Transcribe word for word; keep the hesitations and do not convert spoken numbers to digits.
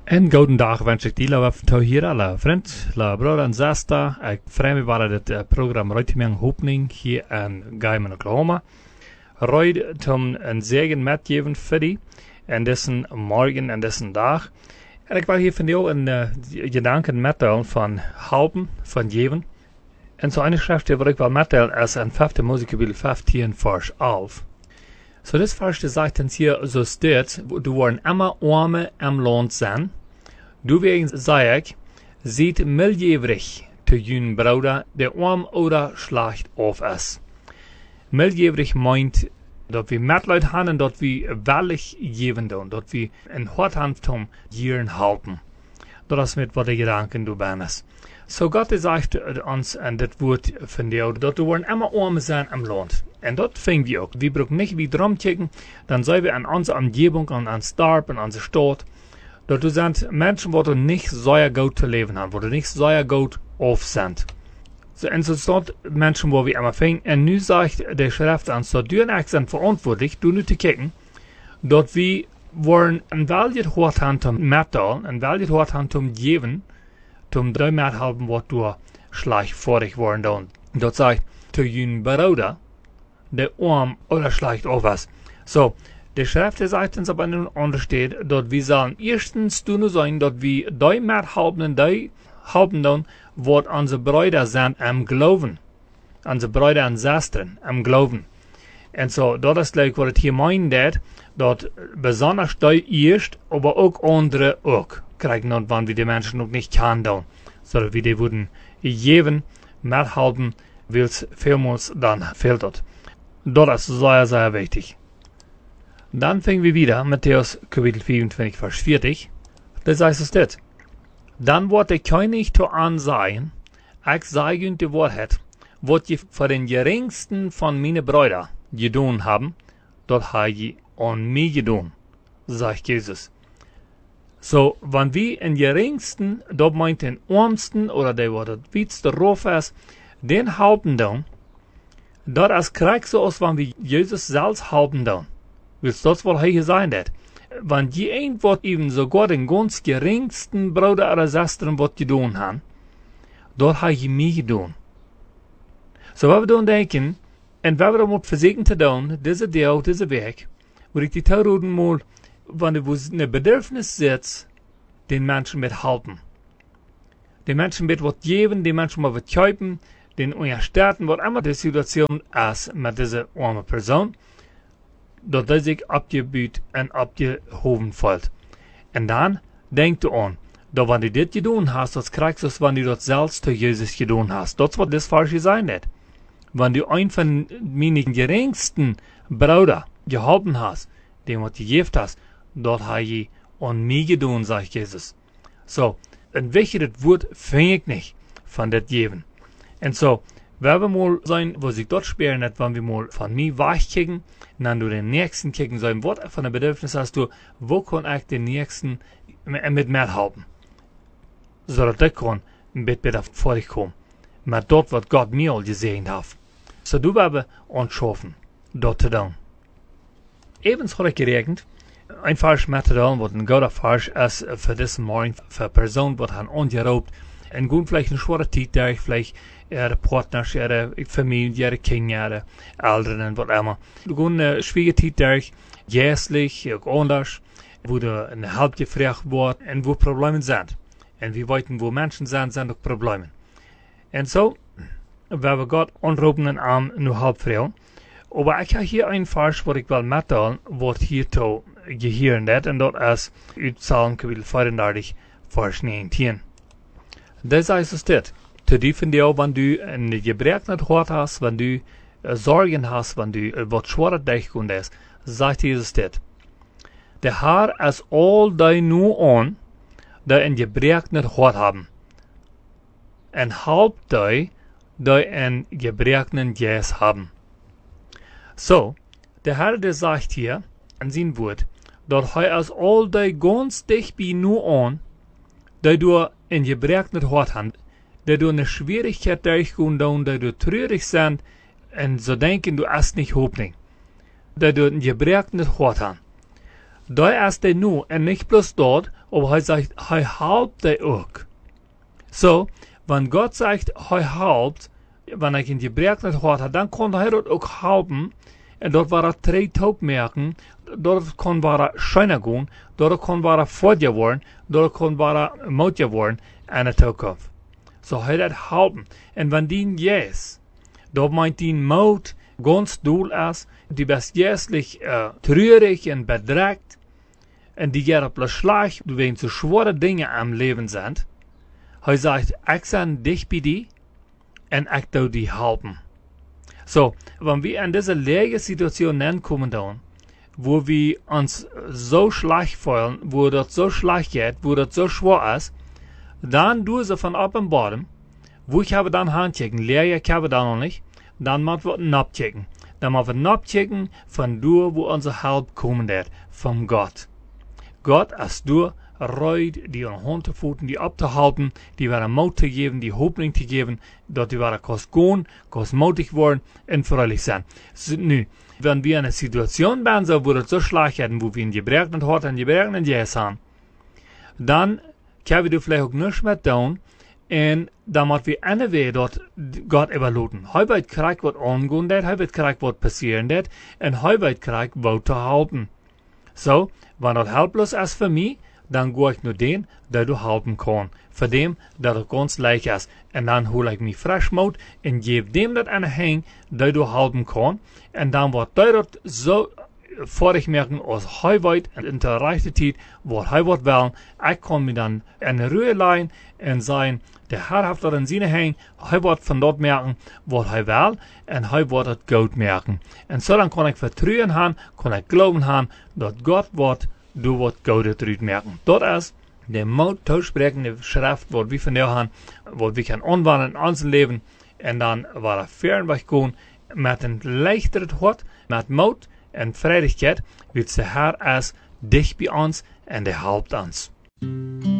En gouden dag wens ik die la van hier alle vriend, la broer en zuster. Ik vrij me bij het uh, programma Ruitimang Opening hier in Gaiman, Oklahoma. Ruid om een zegen metgeven voor die. En dessen morgen en dessen dag. En ik wil hier van jou een uh, gedanken mettelen van helpen, van geven. En zo eine schrift wat ik wil mettelen is in vijfde Mosekapitel vijftien vers elf. So das Vers sagt uns hier so steht, du wollen immer arme am Land sein. Du wegen sag ich, sieht miljevrig te jun Bruder, der arm oder schlecht auf ist. Miljevrig meint, dat wir Mitleid haben und dat wir wellig geben tun, dat wir in Horthand zum Jieren halten. Das ist mit was die Gedanken du bist. So Gott sagt uns in das Wort von dir, dass wir immer arm sein am Land. Und das finden wir auch. Wir brauchen nicht wie drum kicken, dann sollen wir an unsere Umgebung, an uns Dorf, an unsere Stadt, dass du sind Menschen, die nicht sehr gut zu leben haben, die nicht sehr gut auf sind. So, und so sind Menschen, wo wir immer finden. Und nun sagt der Schrift uns, dass du und ich sind verantwortlich, du nicht zu kicken, dass wir wollen ein welches Horthand zum Metall, ein welches Horthand zum Geben, zum drei Met halten, was du schlecht vor dich worden dann. Das sagt, zu jün Bruder, der arm oder schlecht auf ist. So, der Schrift sagt uns aber nun untersteht, dass wir sollen erstens tun sein, dass wir die Met halten, die halten dann, was unsere Brüder sind am Glauben. Unsere Brüder und Schwestern am Glauben. Und so, das ist gleich, was es hier meint, dass besonders die erst, aber auch andere auch kriegen, und wenn wir die Menschen noch nicht kennen, sondern wir die würden geben, mithalten, weil es vielmals dann fehlt dort. Das ist sehr, sehr wichtig. Dann fangen wir wieder, Matthäus Kapitel vierundzwanzig, Vers vierzig. Das heißt es das. Dann wird der König zu ansehen, ich sage euch die Wahrheit, was ihr für den geringsten von meinen Brüdern getan haben, das habe ich an mich getan, sagt Jesus. So, wenn wir den geringsten, das meint den ärmsten oder der, was das witste Ruf ist, den halten dann, das ist gleich so aus, wenn wir Jesus selbst halten dann. Willst du das wohl hier sein, das? Wenn die ein was eben sogar den ganz geringsten Bruder oder Schwestern was getan haben, dort habe ich mich getan. So, wenn wir dann denken, und wenn wir dann mal versuchen zu tun, diese Deel, diese Weg, wo ich die Tauruden mal, wenn du eine Bedürfnis sitzt, den Menschen mit helfen. Den Menschen mit was geben, den Menschen mit was kaufen, den unterstützen, was immer die Situation ist mit dieser armen Person, dass er sich abgebüht und abgehoben fühlt. Und dann denk du an, dass wenn du das getan hast, das kriegst du, wenn du das selbst zu Jesus getan hast. Das wird das Falsche sein nicht. Wenn du einen von meinen geringsten Brüder geholfen hast, dem was du gegeben hast, dort habe ich an mich getan, sagt Jesus. So, ein wichtiges Wort finde ich nicht von das Geben. Und so, wenn wir mal sein, wo sich dort sperren nicht, wenn wir mal von mir wegkicken, dann du den Nächsten kicken, so ein Wort von der Bedürfnis hast du, wo kann ich den Nächsten mit mehr helfen? So dass ich kann ein bisschen besser vor dich kommen. Mit dort, was Gott mir all gesehen hat. So du werden uns schaffen, dort zu tun. Ebenso habe ich gerechnet, ein Vers Material, was ein guter Vers ist für diesen Morgen, für Personen, die haben angeraubt, en goed vielleicht een zware tijd daar, vielleicht ihre Partners, ihre Familie, ihre Kinder, ihre Eltern und was immer. Gewoon een schwierige tijd daar, jährlich, ook anders, wo er een Help gevraagd wordt en wo Probleme sind. En wir weten, wo Menschen sind, sind auch Probleme. Und so, wenn wir Gott anrufen und an nur halb fragen. Aber ich habe hier ein Vers, was ich will mitteilen, was hier zu gehören hat, und das ist Psalm Kapitel vierunddreißig, Vers neunzehn. Das heißt es das. Zu dir von dir, wenn du ein Gebrech nicht Hort hast, wenn du äh, Sorgen hast, wenn du äh, was schwerer durchkommen ist, sagt Jesus das. Der Herr ist all die nur an, die ein Gebrech nicht Hort haben. Und halb die, die ein Gebrech nicht Jes haben. So, der Herr, der sagt hier, in seinem Wort, dass er ist all die ganz dicht bei nur an, die du ein Gebrech nicht Hort haben, die du eine Schwierigkeit durchkommen, die du traurig sind, und so denken, du hast nicht Hoffnung. Die du ein Gebrech nicht Hort haben. Da ist er nu, en nicht bloß dort, aber hij sagt, hij helpt er ook. So, wenn Gott sagt, hij helpt, wenn er in Gebrecht nicht hat, dann konnte er dort auch helpen, und dort war er drei Taubmerken, dort kon er schöner gehen, dort kon er fortgeworden, dort kon er Mut geworden, in der Zukunft. So, hij dat helpen. Und wenn die yes, da meint die Mut ganz doel ist, die best jässlich äh, traurig und bedrückt, und die gerne beschlag, wenn so schwere Dinge am Leben sind, hij sagt, ich bin dich bei dir, und ich will die helpen. So, wenn wir in diese leere Situation kommen dann, wo wir uns so schlecht fühlen, wo das so schlecht geht, wo das so schwer ist, dann tun sie von ab und bottom, wo ich habe dann Handchecken, leer ich habe da noch nicht, dann machen wir einen abchecken. Dann machen wir einen abchecken von du, wo unsere Help kommen wird, vom Gott. Gott ist du, Reut, die an Hand zu voeten, die abzuhalten, die waren Mut zu geben, die Hoffnung zu geben, dass die waren kost gehen, kost mutig worden und fröhlich sein. So, nu, wenn wir in einer Situation sind, so, wo das so schlecht ist, wo wir in Gebrecht und Hort und Gebrecht und Jes haben, dann können wir vielleicht auch nichts mehr tun, und dann müssen wir eine Weg dort Gott überluten. Heute kriegt was angehen, heute kriegt was passieren, und heute kriegt was zu halten. So, wenn das helplos ist für mich, dann gehe ich nur den, der du helfen kann. Für dem, der du ganz leicht ist. Und dann hole ich mich frisch Mut und gebe dem das eine Hang, der du helfen kann. Und dann wird der dort so vor ich merken, als hij weet in der rechten Zeit, wat hij wird wollen. Ich kann mir dann in Ruhe leihen und sagen, der Herr hat dort in seine Hänge, hij wird von dort merken, was hij will, und hij wird es gut merken. Und so dann kann ich vertrauen haben, kann ich glauben haben, dass Gott wird, du wird Gutes daraus merken. Das ist der Mut aussprechende Schrift, was wir von dir haben, was wir können anwenden in unserem Leben, und dann war er fernweg gehen, mit einem leichteren Hort, mit Mut, en Freudigkeit, wird der Herr als dich bei uns und er helpt uns.